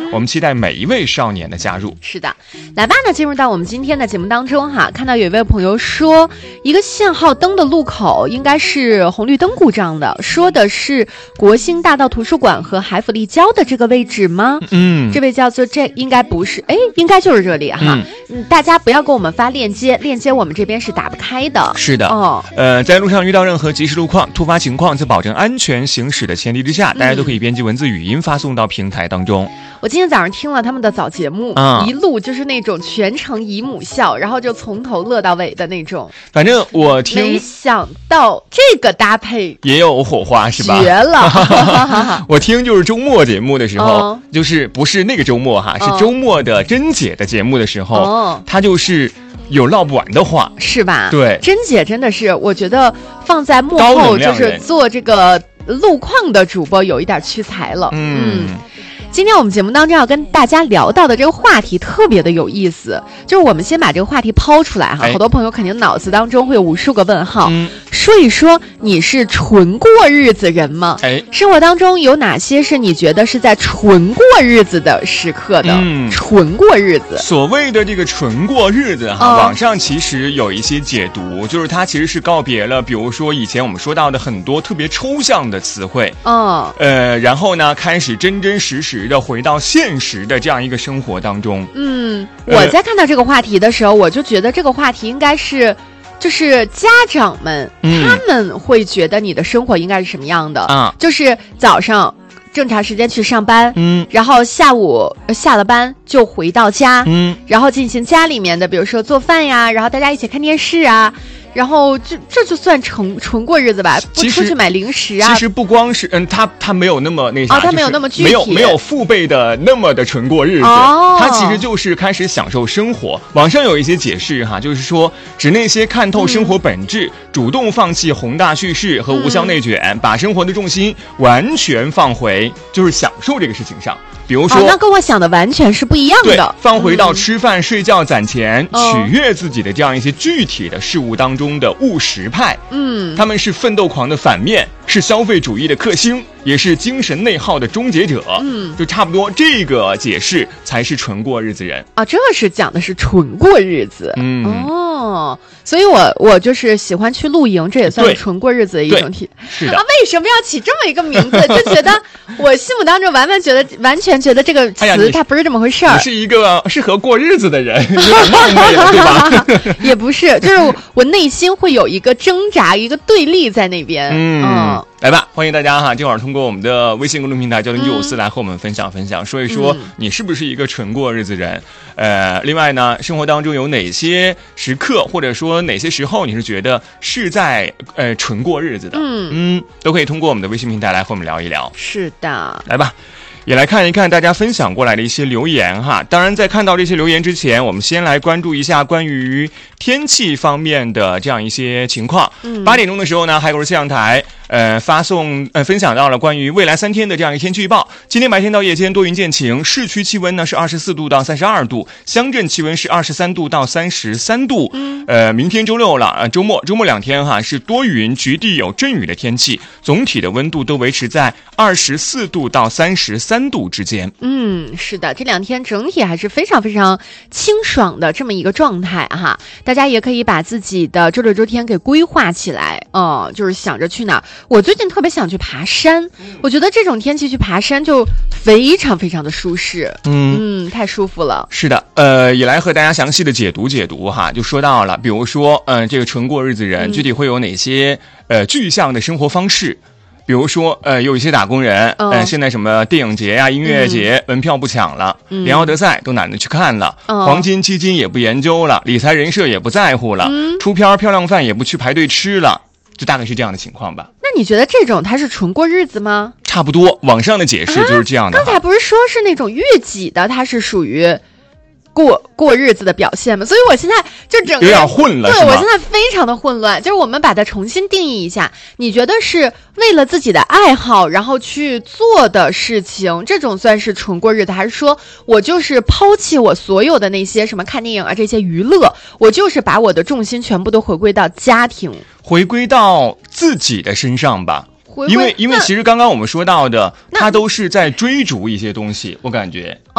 我们期待每一位少年的加入。 是的，来吧，那进入到我们今天的节目当中哈，看到有一位朋友说，一个限号灯的路口应该是红绿灯故障的，说的是国兴大道图书馆和海府立交的这个位置吗？这位叫做这应该不是，应该就是这里哈。大家不要给我们发链接我们这边是打不开的。 是的，在路上遇到任何即时路况、突发情况，在保证安全行驶的前提之下，大家都可以编辑文字、语音发送到平台当中。 我今天早上听了他们的早节目，一路就是那种全程姨母笑，然后就从头乐到尾的那种。 反正我听， 没想到这个搭配也有火花，是吧？ 绝了！ 我听就是周末节目的时候，就是不是那个周末哈，是周末的珍姐的节目的时候，她就是有唠不完的话， 是吧？ 对， 珍姐真的是，我觉得放在幕后就是做这个路况的主播有一点屈才了。今天我们节目当中要跟大家聊到的这个话题特别的有意思，就是我们先把这个话题抛出来哈，好多朋友肯定脑子当中会有无数个问号。说一说你是纯过日子人吗？生活当中有哪些是你觉得是在纯过日子的时刻的？纯过日子， 所谓的这个纯过日子哈，网上其实有一些解读，就是它其实是告别了，比如说以前我们说到的很多特别抽象的词汇，然后呢，开始真真实实的回到现实的这样一个生活当中。 我在看到这个话题的时候，我就觉得这个话题应该是就是家长们，他们会觉得你的生活应该是什么样的就是早上正常时间去上班，然后下午下了班就回到家，然后进行家里面的比如说做饭呀，然后大家一起看电视啊，然后这就算纯过日子吧，不出去买零食啊。 其实不光是他没有那么那啥， 他没有那么具体， 没有父辈的那么的纯过日子，他其实就是开始享受生活。网上有一些解释哈，就是说指那些看透生活本质，主动放弃宏大叙事和无效内卷，把生活的重心完全放回就是享受这个事情上。比如说，那跟我想的完全是不一样的。 放回到吃饭、睡觉、攒钱、取悦自己的这样一些具体的事物当中的务实派，他们是奋斗狂的反面，是消费主义的克星，也是精神内耗的终结者。就差不多这个解释才是纯过日子人啊。这是讲的是纯过日子。所以我就是喜欢去露营，这也算是纯过日子的一种体。 是的。 为什么要起这么一个名字？就觉得我心目当中完全觉得这个词它不是这么回事儿。 你是一个适合过日子的人，有点冒昧了，对吧？ 也不是，就是我内心会有一个挣扎，一个对立在那边。 来吧，欢迎大家哈，这会儿通过我们的微信公众平台交流954来和我们分享，说一说你是不是一个纯过日子人。另外呢，生活当中有哪些时刻或者说哪些时候你是觉得是在纯过日子的？都可以通过我们的微信平台来和我们聊一聊。 是的， 来吧。也来看一看大家分享过来的一些留言哈。当然在看到这些留言之前，我们先来关注一下关于天气方面的这样一些情况。8点钟的时候呢，海口市气象台分享到了关于未来3天的这样一个天气预报。今天白天到夜间多云见晴，市区气温呢是24度到32度，乡镇气温是23度到33度。明天周六了，周末2天哈是多云，局地有阵雨的天气，总体的温度都维持在24度到33度之间。 是的，这2天整体还是非常非常清爽的这么一个状态哈。大家也可以把自己的周六周天给规划起来，就是想着去哪儿。我最近特别想去爬山，我觉得这种天气去爬山就非常非常的舒适，太舒服了。 是的，也来和大家详细的解读哈，就说到了，比如说，这个纯过日子人具体会有哪些具象的生活方式。比如说，有一些打工人，现在什么电影节呀、音乐节，门票不抢了，联奥德赛都懒得去看了，黄金基金也不研究了，理财人设也不在乎了，出片漂亮饭也不去排队吃了，就大概是这样的情况吧。 那你觉得这种它是纯过日子吗？ 差不多，网上的解释就是这样的。 刚才不是说是那种悦己的，它是属于过日子的表现嘛，所以我现在就整个有点混了。 对，我现在非常的混乱。就是我们把它重新定义一下，你觉得是为了自己的爱好然后去做的事情，这种算是纯过日子，还是说我就是抛弃我所有的那些什么看电影啊这些娱乐，我就是把我的重心全部都回归到家庭， 回归到自己的身上吧。因为其实刚刚我们说到的，他都是在追逐一些东西，我感觉